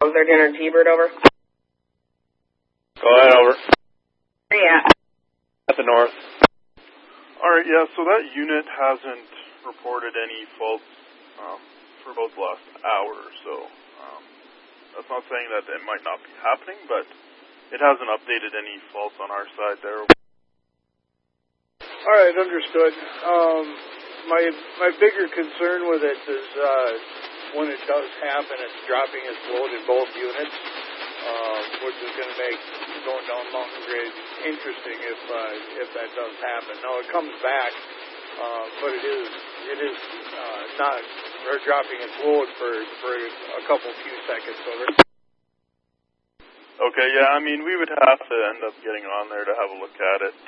1300 T-Bird, over. Go ahead, over. Where you at? At the north. Alright, yeah, so that unit hasn't reported any faults for about the last hour or so. That's not saying that it might not be happening, but it hasn't updated any faults on our side there. Alright, understood. My bigger concern with it is when it does happen, it's dropping its load in both units, which is going to make going down Mountain Grade interesting if that does happen. Now, it comes back, but it is not dropping its load for a few seconds. Over. Okay, yeah, I mean, we would have to end up getting on there to have a look at it.